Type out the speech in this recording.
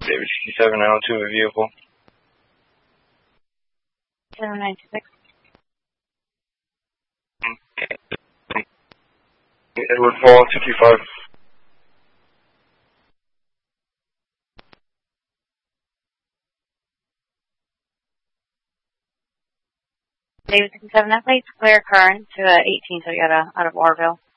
David 6792, a vehicle. 7926. Edward Fall, 225. David 67, that plate's clear current to 18 Toyota out of Orville.